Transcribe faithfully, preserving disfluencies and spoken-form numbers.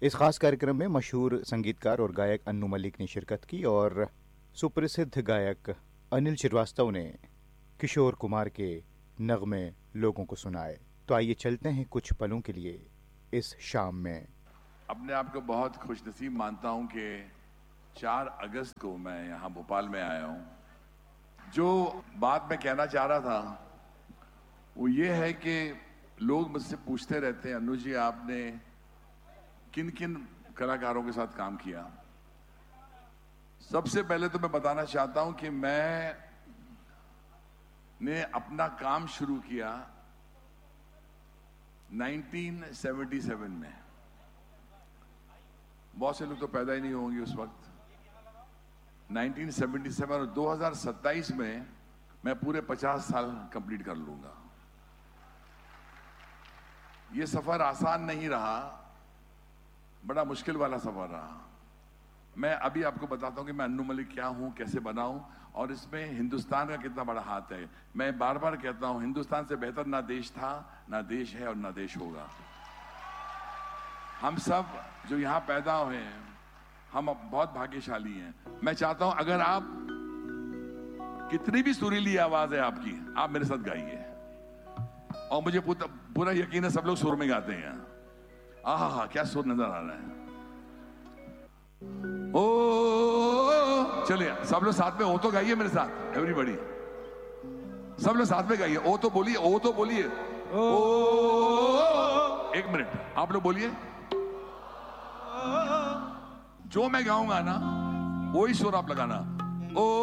इस खास कार्यक्रम में मशहूर संगीतकार और गायक अन्नू मलिक ने शिरकत की और सुप्रसिद्ध गायक अनिल श्रीवास्तव ने किशोर कुमार के नगमे लोगों को सुनाए। तो आइए चलते हैं कुछ पलों के लिए इस शाम में। अपने आप को बहुत खुशनसीब मानता हूं कि चार अगस्त को मैं यहाँ भोपाल में आया हूं। जो बात मैं कहना चाह रहा था वो ये है कि लोग मुझसे पूछते रहते हैं, अन्नू जी आपने किन किन कलाकारों के साथ काम किया। सबसे पहले तो मैं बताना चाहता हूं कि मैं ने अपना काम शुरू किया उन्नीस सौ सतहत्तर में। बहुत से लोग तो पैदा ही नहीं होंगे उस वक्त। उन्नीस सौ सतहत्तर और दो हज़ार सत्ताईस में मैं पूरे पचास साल कंप्लीट कर लूंगा। ये सफर आसान नहीं रहा, बड़ा मुश्किल वाला सफर रहा। मैं अभी आपको बताता हूं कि मैं अन्नू मलिक क्या हूं, कैसे बना हूं और इसमें हिंदुस्तान का कितना बड़ा हाथ है। मैं बार बार कहता हूं, हिंदुस्तान से बेहतर ना देश था, ना देश है और ना देश होगा। हम सब जो यहां पैदा हुए हैं, हम बहुत भाग्यशाली हैं। मैं चाहता हूं अगर आप कितनी भी सुरीली आवाज है आपकी, आप मेरे साथ गाइए। और मुझे पूरा यकीन है सब लोग सुर में गाते हैं। आहा हा, क्या सुर नजर आ रहा है। ओ चलिए सब लोग साथ में ओ तो गाइए मेरे साथ, एवरीबॉडी सब लोग साथ में गाइए। ओ तो बोलिए, ओ तो बोलिए। ओ एक मिनट आप लोग बोलिए। जो मैं गाऊंगा ना वही सुर आप लगाना। ओ